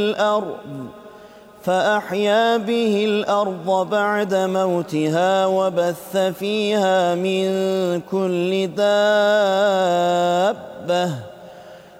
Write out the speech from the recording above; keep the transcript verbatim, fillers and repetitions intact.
الأرض فأحيا به الأرض بعد موتها وبث فيها من كل دابة